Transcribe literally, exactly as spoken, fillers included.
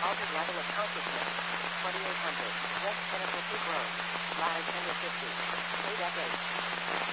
altered level of consciousness. twenty-eight hundred. West Pinnacle Peak Road. Ladder ten to fifty. State F H.